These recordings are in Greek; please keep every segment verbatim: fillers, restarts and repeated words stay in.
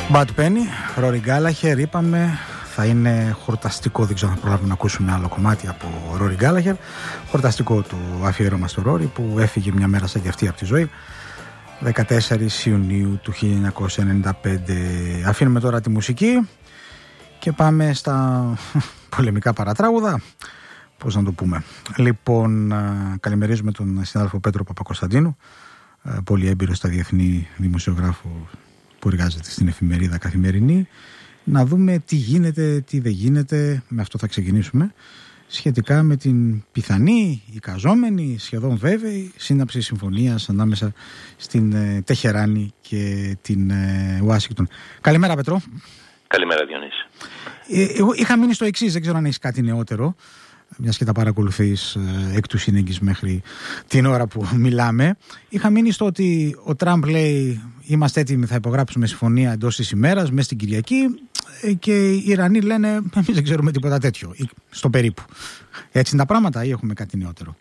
Bad Penny, Rory Gallagher, είπαμε θα είναι χορταστικό, δεν ξέρω αν προλάβουμε να ακούσουμε άλλο κομμάτι από Rory Gallagher, χορταστικό του αφιέρωμα στο Rory που έφυγε μια μέρα σαν και αυτή από τη ζωή, δεκατέσσερις Ιουνίου του χίλια εννιακόσια ενενήντα πέντε. Αφήνουμε τώρα τη μουσική και πάμε στα πολεμικά παρατράγουδα, πώς να το πούμε. Λοιπόν, καλημερίζουμε τον συνάδελφο Πέτρο Παπακοσταντίνου, πολύ έμπειρο στα διεθνή δημοσιογράφο που εργάζεται στην εφημερίδα Καθημερινή, να δούμε τι γίνεται, τι δεν γίνεται, με αυτό θα ξεκινήσουμε, σχετικά με την πιθανή, εικαζόμενη, σχεδόν βέβαιη σύναψη συμφωνίας ανάμεσα στην ε, Τεχεράνη και την ε, Ουάσιγκτον. Καλημέρα Πέτρο. Καλημέρα Διονύση. Ε, εγώ είχα μείνει στο εξής, δεν ξέρω αν έχεις κάτι νεότερο, μιας και τα παρακολουθείς ε, εκ του σύνεγγυς μέχρι την ώρα που μιλάμε. Είχα μείνει στο ότι ο Τραμπ λέει είμαστε έτοιμοι, θα υπογράψουμε συμφωνία εντός της ημέρας, μέσα στην Κυριακή, ε, και οι Ιρανοί λένε εμείς δεν ξέρουμε τίποτα τέτοιο, στο περίπου. Έτσι είναι τα πράγματα ή έχουμε κάτι νεότερο?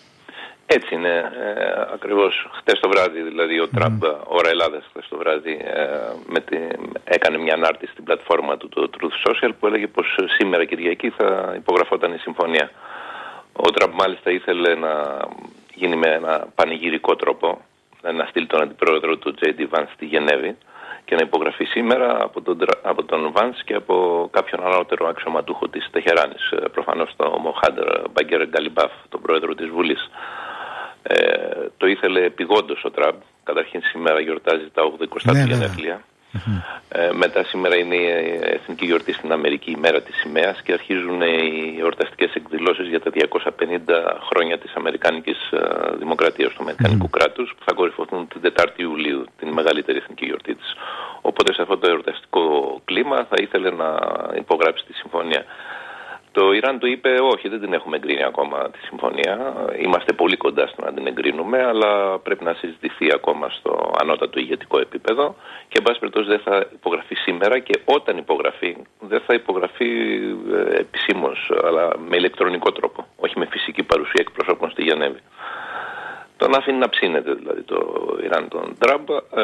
Έτσι είναι, ε, ακριβώς χτες το βράδυ, δηλαδή ο Τραμπ, mm. ώρα Ελλάδας χτες το βράδυ, ε, με τη, έκανε μια ανάρτηση στην πλατφόρμα του, το Truth Social, που έλεγε πως σήμερα Κυριακή θα υπογραφόταν η συμφωνία. Ο Τραμπ μάλιστα ήθελε να γίνει με ένα πανηγυρικό τρόπο, να στείλει τον αντιπρόεδρο του τζέι ντι Vance στη Γενέβη και να υπογραφεί σήμερα από τον, από τον Vance και από κάποιον ανώτερο αξιωματούχο της Τεχεράνης, προφανώς τον Μοχάντ Μπαγκέρ Γκαλιμπάφ, τον πρόεδρο της Βουλής. Ε, το ήθελε επειγόντως ο Τραμπ. Καταρχήν σήμερα γιορτάζει τα ογδοηκοστά του γενέθλια. Ε, μετά σήμερα είναι η εθνική γιορτή στην Αμερική, η μέρα της σημαίας, και αρχίζουν οι εορταστικές εκδηλώσεις για τα διακόσια πενήντα χρόνια της Αμερικάνικης uh, Δημοκρατίας, του Αμερικανικού mm. κράτους, που θα κορυφωθούν την τετάρτη Ιουλίου, την μεγαλύτερη εθνική γιορτή της. Οπότε σε αυτό το εορταστικό κλίμα θα ήθελε να υπογράψει τη συμφωνία. Το Ιράν του είπε όχι, δεν την έχουμε εγκρίνει ακόμα τη συμφωνία. Είμαστε πολύ κοντά στο να την εγκρίνουμε, αλλά πρέπει να συζητηθεί ακόμα στο ανώτατο ηγετικό επίπεδο και εν πάση περιπτώσει δεν θα υπογραφεί σήμερα, και όταν υπογραφεί δεν θα υπογραφεί ε, επισήμως, αλλά με ηλεκτρονικό τρόπο, όχι με φυσική παρουσία εκπροσώπων στη Γενέβη. Τον αφήνει να ψήνεται δηλαδή το Ιράν τον Τραμπ. Ε,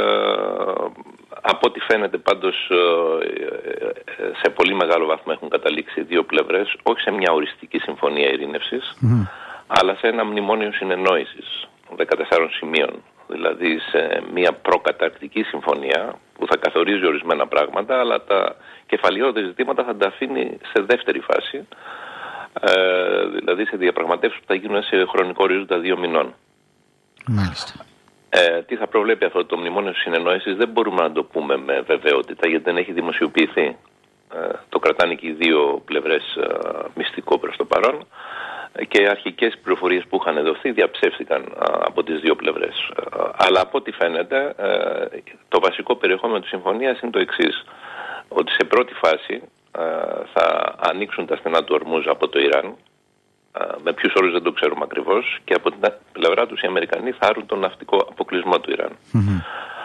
από ό,τι φαίνεται πάντως ε, σε πολύ μεγάλο βαθμό έχουν καταλήξει οι δύο πλευρές, όχι σε μια οριστική συμφωνία ειρήνευσης, mm. αλλά σε ένα μνημόνιο συνεννόησης δεκατεσσάρων σημείων. Δηλαδή σε μια προκαταρκτική συμφωνία που θα καθορίζει ορισμένα πράγματα, αλλά τα κεφαλαιώδη ζητήματα θα τα αφήνει σε δεύτερη φάση, ε, δηλαδή σε διαπραγματεύσεις που θα γίνουν σε χρονικό ορίζοντα δύο μηνών. Μάλιστα. Ε, τι θα προβλέπει αυτό το μνημόνιο συνεννόησης δεν μπορούμε να το πούμε με βεβαιότητα, γιατί δεν έχει δημοσιοποιηθεί. Ε, το κρατάνε και οι δύο πλευρές ε, μυστικό προς το παρόν, ε, και αρχικές πληροφορίες που είχαν δοθεί διαψεύστηκαν ε, από τις δύο πλευρές. Ε, αλλά από ό,τι φαίνεται ε, το βασικό περιεχόμενο της συμφωνίας είναι το εξής, ότι σε πρώτη φάση ε, θα ανοίξουν τα στενά του Ορμούζ από το Ιράν. Με ποιους όρους δεν το ξέρουμε ακριβώς, και από την πλευρά τους οι Αμερικανοί θα άρουν τον ναυτικό αποκλεισμό του Ιράν. Mm-hmm.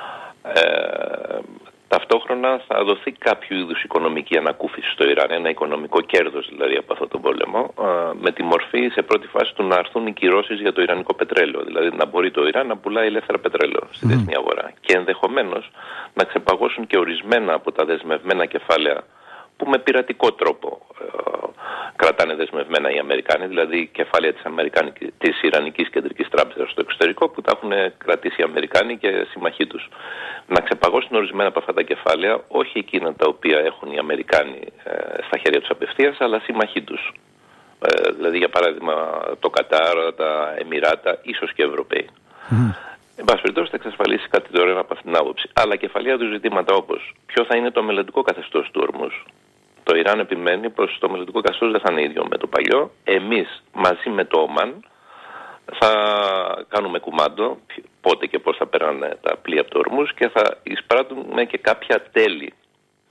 Ε, ταυτόχρονα θα δοθεί κάποιο είδους οικονομική ανακούφιση στο Ιράν, ένα οικονομικό κέρδος δηλαδή από αυτόν τον πόλεμο, ε, με τη μορφή σε πρώτη φάση του να έρθουν οι κυρώσεις για το ιρανικό πετρέλαιο, δηλαδή να μπορεί το Ιράν να πουλάει ελεύθερα πετρέλαιο στη mm-hmm. διεθνή αγορά, και ενδεχομένως να ξεπαγώσουν και ορισμένα από τα δεσμευμένα κεφάλαια που με πειρατικό τρόπο ε, κρατάνε δεσμευμένα οι Αμερικάνοι, δηλαδή κεφάλαια της, της Ιρανικής Κεντρικής Τράπεζας στο εξωτερικό που τα έχουν κρατήσει οι Αμερικάνοι και συμμαχοί τους. Να ξεπαγώσουν ορισμένα από αυτά τα κεφάλαια, όχι εκείνα τα οποία έχουν οι Αμερικάνοι ε, στα χέρια τους απευθείας, αλλά συμμαχοί τους. Ε, δηλαδή για παράδειγμα το Κατάρ, τα Εμιράτα, ίσως και Ευρωπαίοι. Mm. Εν πάση περιπτώσει θα εξασφαλίσει κάτι δωρεάν από αυτήν την άποψη. Αλλά κεφαλαία του ζητήματα όπως ποιο θα είναι το μελλοντικό καθεστώς του Ορμούζ. Το Ιράν επιμένει πως το μελλοντικό καθεστώς δεν θα είναι ίδιο με το παλιό. Εμείς μαζί με το Ομάν θα κάνουμε κουμάντο πότε και πώς θα περνάνε τα πλοία από το Ορμούζ και θα εισπράττουμε και κάποια τέλη